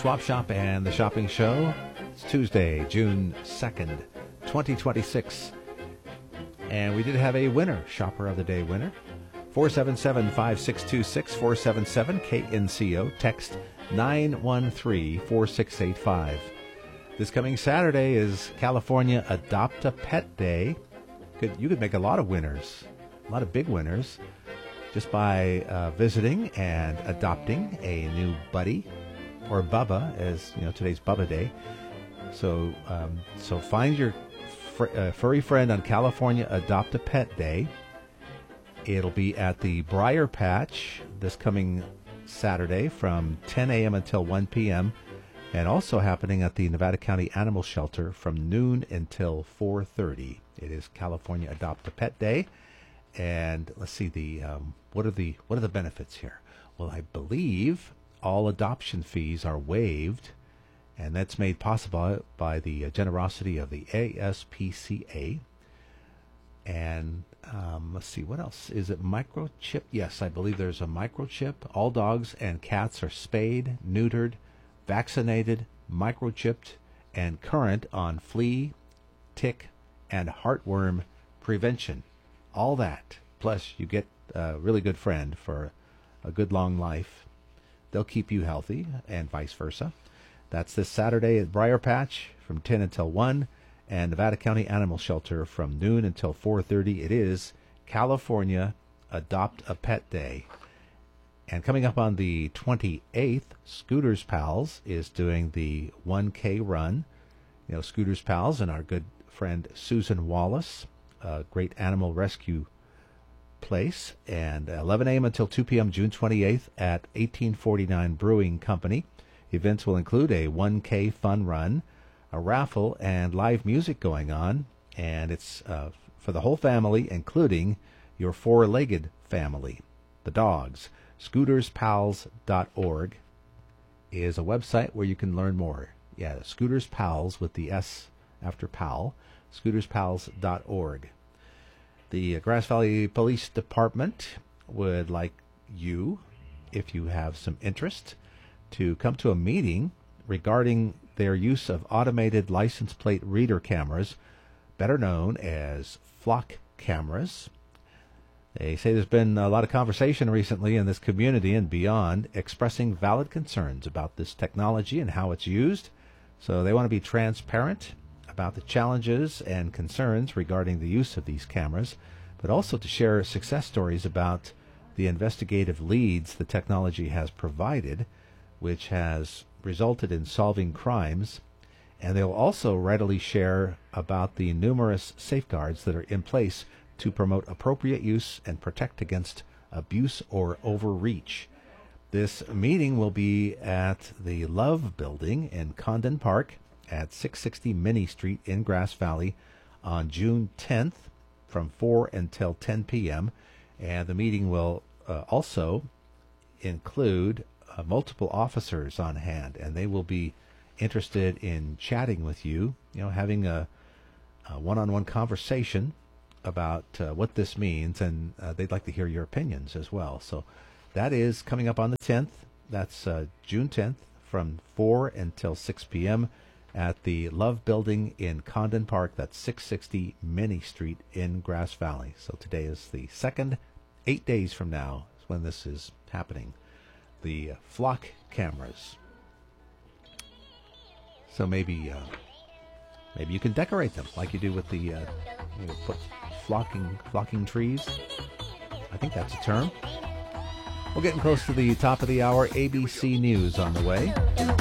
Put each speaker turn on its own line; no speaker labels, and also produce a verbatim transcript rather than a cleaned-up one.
Swap Shop and the Shopping Show. It's Tuesday, June second, twenty twenty-six. And we did have a winner, Shopper of the Day winner. four seven seven, five six two six, four seven seven, K N C O. Text nine one three, four six eight five. This coming Saturday is California Adopt a Pet Day. Could, you could make a lot of winners, a lot of big winners, just by uh, visiting and adopting a new buddy, or Bubba, as you know, today's Bubba Day. So, um, so find your fr- uh, furry friend on California Adopt a Pet Day. It'll be at the Briar Patch this coming Saturday from ten a.m. until one p.m. and also happening at the Nevada County Animal Shelter from noon until four thirty. It is California Adopt a Pet Day. And let's see, the um, what are the what are the benefits here? Well, I believe all adoption fees are waived, and that's made possible by the generosity of the A S P C A. And um, let's see, what else? Is it microchip? Yes, I believe there's a microchip. All dogs and cats are spayed, neutered, vaccinated, microchipped, and current on flea, tick, and heartworm prevention. All that. Plus, you get a really good friend for a good long life. They'll keep you healthy, and vice versa. That's this Saturday at Briar Patch from ten until one, and Nevada County Animal Shelter from noon until four thirty. It is California Adopt a Pet Day. And coming up on the twenty-eighth, Scooters Pals is doing the one K run. You know, Scooters Pals and our good friend Susan Wallace, a great animal rescue place, and eleven a.m. until two p.m. June twenty-eighth at eighteen forty-nine Brewing Company. Events will include a one K fun run, a raffle, and live music going on, and it's uh, for the whole family, including your four-legged family, the dogs. scooters pals dot org is a website where you can learn more. Yeah, Scooters Pals with the S after pal, scooters pals dot org. The Grass Valley Police Department would like you, if you have some interest, to come to a meeting regarding their use of automated license plate reader cameras, better known as flock cameras. They say there's been a lot of conversation recently in this community and beyond expressing valid concerns about this technology and how it's used. So they want to be transparent about the challenges and concerns regarding the use of these cameras, but also to share success stories about the investigative leads the technology has provided, which has resulted in solving crimes. And they'll also readily share about the numerous safeguards that are in place to promote appropriate use and protect against abuse or overreach. This meeting will be at the Love Building in Condon Park at six sixty Minnie Street in Grass Valley on June tenth from four until ten p.m. And the meeting will uh, also include uh, multiple officers on hand, and they will be interested in chatting with you, you know, having a, a one-on-one conversation about uh, what this means, and uh, they'd like to hear your opinions as well. So that is coming up on the tenth. That's uh, June tenth from four until six p.m. at the Love Building in Condon Park. That's six sixty Minnie Street in Grass Valley. So today is the second. Eight days from now is when this is happening. The uh, flock cameras. So maybe uh, maybe you can decorate them like you do with the uh, you know, put flocking flocking trees. I think that's a term. We're getting close to the top of the hour. A B C News on the way.